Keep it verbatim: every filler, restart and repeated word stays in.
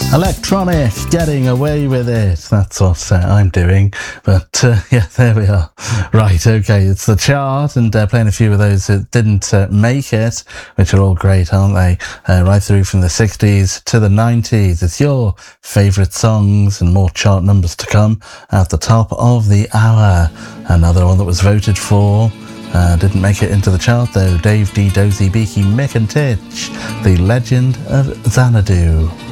Electronic, getting away with it. That's what uh, I'm doing. But uh, yeah, there we are. Right, okay, it's the chart, and uh, playing a few of those that didn't uh, make it, which are all great, aren't they? Uh, right through from the sixties to the nineties. It's your favourite songs and more chart numbers to come at the top of the hour. Another one that was voted for. Uh, didn't make it into the chart though. Dave D, Dozy, Beaky, Mick and Titch, The Legend of Xanadu.